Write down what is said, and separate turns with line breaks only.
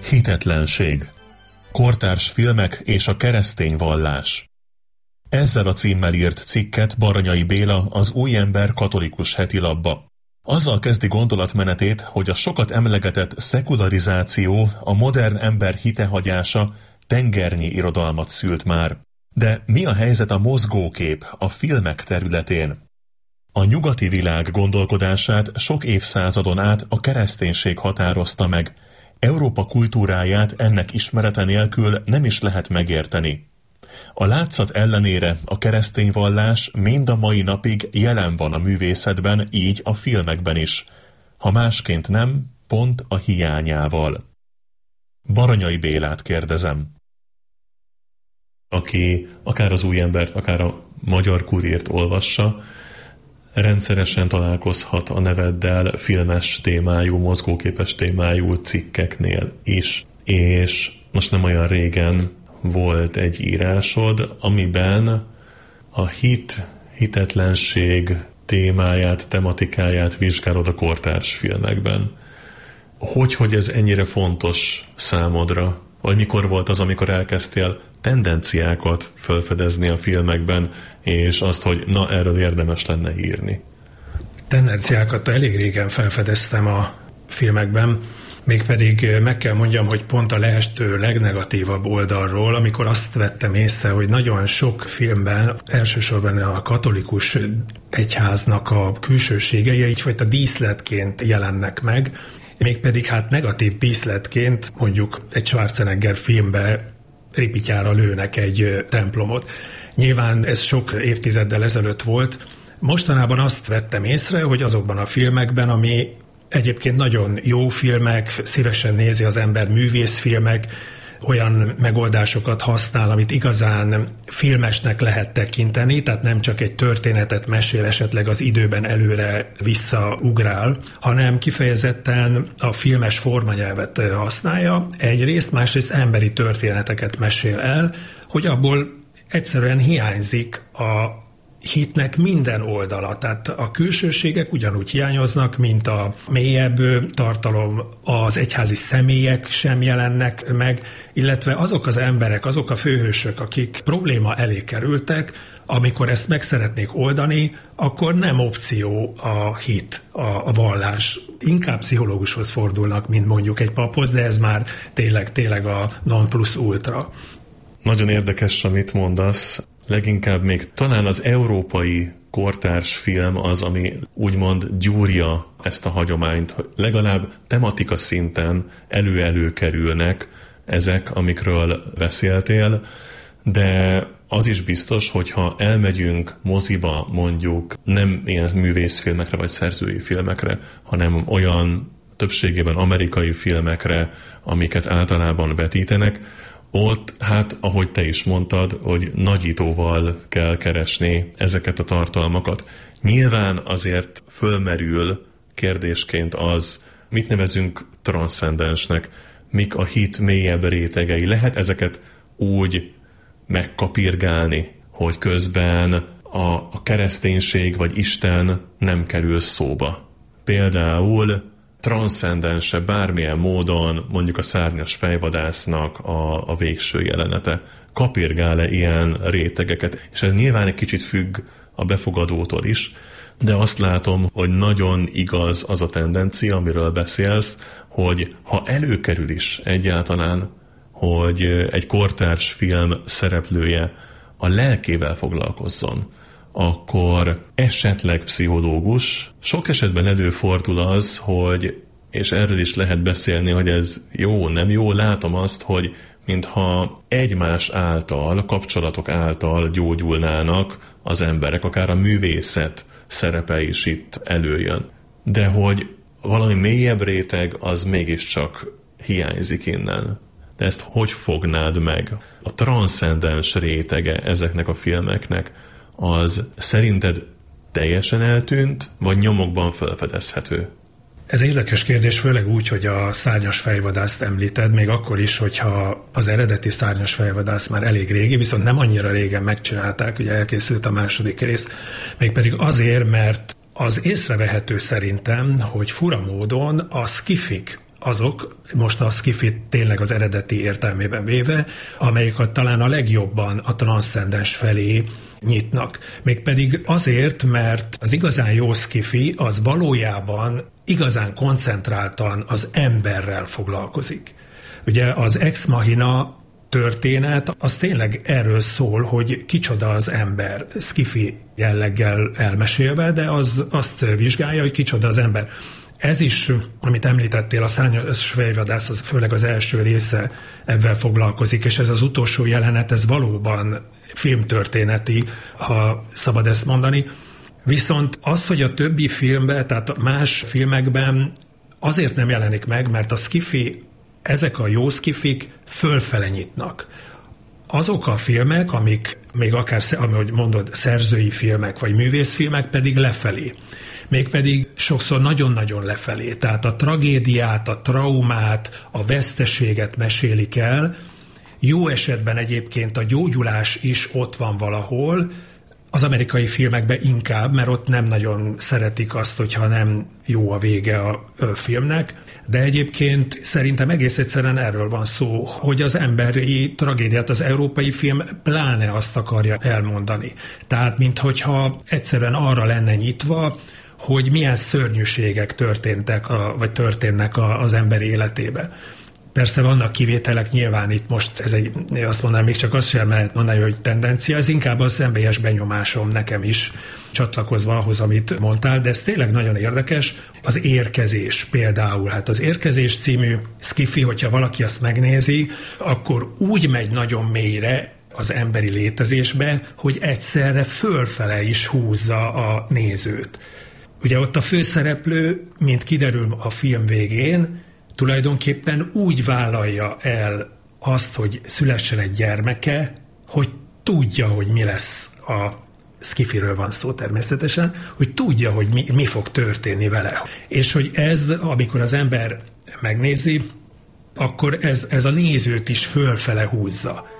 Hitetlenség. Kortárs filmek és a keresztény vallás. Ezzel a címmel írt cikket Baranyai Béla, az Új Ember katolikus hetilapba. Azzal kezdi gondolatmenetét, hogy a sokat emlegetett szekularizáció, a modern ember hitehagyása tengernyi irodalmat szült már. De mi a helyzet a mozgókép, a filmek területén? A nyugati világ gondolkodását sok évszázadon át a kereszténység határozta meg. Európa kultúráját ennek ismerete nélkül nem is lehet megérteni. A látszat ellenére a keresztény vallás mind a mai napig jelen van a művészetben, így a filmekben is. Ha másként nem, pont a hiányával. Baranyai Bélát kérdezem. Aki akár az Új Embert, akár a Magyar Kurírt olvassa, rendszeresen találkozhat a neveddel filmes témájú, mozgóképes témájú cikkeknél is. És most nem olyan régen volt egy írásod, amiben a hitetlenség témáját, tematikáját vizsgálod a kortárs filmekben. Hogy ez ennyire fontos számodra? Vagy mikor volt az, amikor elkezdtél tendenciákat felfedezni a filmekben, és azt, hogy na, erről érdemes lenne írni?
Tendenciákat elég régen felfedeztem a filmekben, mégpedig meg kell mondjam, hogy pont a lehető legnegatívabb oldalról, amikor azt vettem észre, hogy nagyon sok filmben, elsősorban a katolikus egyháznak a külsőségei egyfajta díszletként jelennek meg, mégpedig hát negatív díszletként mondjuk egy Schwarzenegger filmbe ripityára lőnek egy templomot. Nyilván ez sok évtizeddel ezelőtt volt. Mostanában azt vettem észre, hogy azokban a filmekben, ami egyébként nagyon jó filmek, szívesen nézi az ember művészfilmek, olyan megoldásokat használ, amit igazán filmesnek lehet tekinteni, tehát nem csak egy történetet mesél, esetleg az időben előre visszaugrál, hanem kifejezetten a filmes formanyelvet használja egyrészt, másrészt emberi történeteket mesél el, hogy abból egyszerűen hiányzik a hitnek minden oldala, tehát a külsőségek ugyanúgy hiányoznak, mint a mélyebb tartalom, az egyházi személyek sem jelennek meg, illetve azok az emberek, azok a főhősök, akik probléma elé kerültek, amikor ezt meg szeretnék oldani, akkor nem opció a hit, a vallás. Inkább pszichológushoz fordulnak, mint mondjuk egy paphoz, de ez már tényleg a non plus ultra.
Nagyon érdekes, amit mondasz. Leginkább még talán az európai kortárs film az, ami úgymond gyúrja ezt a hagyományt, hogy legalább tematika szinten elő-előkerülnek ezek, amikről beszéltél, de az is biztos, hogyha elmegyünk moziba mondjuk nem ilyen művészfilmekre vagy szerzői filmekre, hanem olyan többségében amerikai filmekre, amiket általában vetítenek, ott, hát, ahogy te is mondtad, hogy nagyítóval kell keresni ezeket a tartalmakat. Nyilván azért fölmerül kérdésként az, mit nevezünk transzcendensnek, mik a hit mélyebb rétegei. Lehet ezeket úgy megkapirgálni, hogy közben a kereszténység vagy Isten nem kerül szóba. Például transzcendense bármilyen módon mondjuk a szárnyas fejvadásznak a végső jelenete. Kapirgál-e ilyen rétegeket? És ez nyilván egy kicsit függ a befogadótól is, de azt látom, hogy nagyon igaz az a tendencia, amiről beszélsz, hogy ha előkerül is egyáltalán, hogy egy kortárs film szereplője a lelkével foglalkozzon, akkor esetleg pszichológus. Sok esetben előfordul az, hogy, és erről is lehet beszélni, hogy ez jó, nem jó, látom azt, hogy mintha egymás által, kapcsolatok által gyógyulnának az emberek, akár a művészet szerepe is itt előjön. De hogy valami mélyebb réteg, az mégiscsak hiányzik innen. De ezt hogy fognád meg? A transzcendens rétege ezeknek a filmeknek, az szerinted teljesen eltűnt, vagy nyomokban felfedezhető?
Ez érdekes kérdés, főleg úgy, hogy a szárnyas fejvadászt említed, még akkor is, hogyha az eredeti szárnyas fejvadász már elég régi, viszont nem annyira régen megcsinálták, ugye elkészült a második rész, mégpedig azért, mert az észrevehető szerintem, hogy fura módon a skifik, azok, most a sci-fi tényleg az eredeti értelmében véve, amelyek talán a legjobban a transzcendens felé nyitnak. Mégpedig azért, mert az igazán jó sci-fi az valójában igazán koncentráltan az emberrel foglalkozik. Ugye az Ex Machina történet az tényleg erről szól, hogy kicsoda az ember, sci-fi jelleggel elmesélve, de az azt vizsgálja, hogy kicsoda az ember. Ez is, amit említettél, a Szárnyas fejvadász, az főleg az első része ebben foglalkozik, és ez az utolsó jelenet, ez valóban filmtörténeti, ha szabad ezt mondani. Viszont az, hogy a többi filmben, tehát más filmekben azért nem jelenik meg, mert a sci-fi, ezek a jó sci-fik fölfele nyitnak. Azok a filmek, amik még akár, ahogy mondod, szerzői filmek vagy művészfilmek pedig lefelé. Mégpedig sokszor nagyon-nagyon lefelé. Tehát a tragédiát, a traumát, a veszteséget mesélik el. Jó esetben egyébként a gyógyulás is ott van valahol, az amerikai filmekben inkább, mert ott nem nagyon szeretik azt, hogyha nem jó a vége a filmnek, de egyébként szerintem egész egyszerűen erről van szó, hogy az emberi tragédiát az európai film pláne azt akarja elmondani. Tehát, minthogyha egyszerűen arra lenne nyitva, hogy milyen szörnyűségek történtek, vagy történnek az ember életébe. Persze vannak kivételek, nyilván itt most azt mondanám, még csak azt sem lehet mondani, hogy tendencia, ez inkább a személyes benyomásom nekem is, csatlakozva ahhoz, amit mondtál, de ez tényleg nagyon érdekes. Az Érkezés például, hát az Érkezés című sci-fi, hogyha valaki azt megnézi, akkor úgy megy nagyon mélyre az emberi létezésbe, hogy egyszerre fölfele is húzza a nézőt. Ugye ott a főszereplő, mint kiderül a film végén, tulajdonképpen úgy vállalja el azt, hogy szülessen egy gyermeke, hogy tudja, hogy mi lesz, a sci-firől van szó természetesen, hogy tudja, hogy mi fog történni vele. És hogy ez, amikor az ember megnézi, akkor ez a nézőt is fölfele húzza.